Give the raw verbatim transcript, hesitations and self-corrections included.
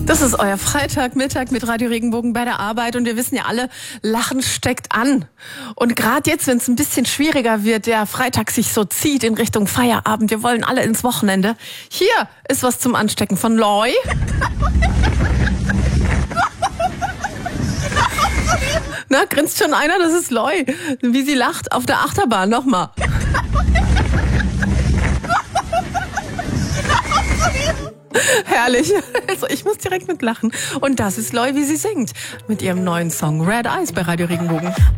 Das ist euer Freitagmittag mit Radio Regenbogen bei der Arbeit und wir wissen ja alle, Lachen steckt an. Und gerade jetzt, wenn es ein bisschen schwieriger wird, der Freitag sich so zieht in Richtung Feierabend, wir wollen alle ins Wochenende. Hier ist was zum Anstecken von Loi. Na, grinst schon einer? Das ist Loi. Wie sie lacht auf der Achterbahn. Nochmal. Herrlich. Also ich muss direkt mitlachen. Und das ist Loi, wie sie singt. Mit ihrem neuen Song Red Eyes bei Radio Regenbogen.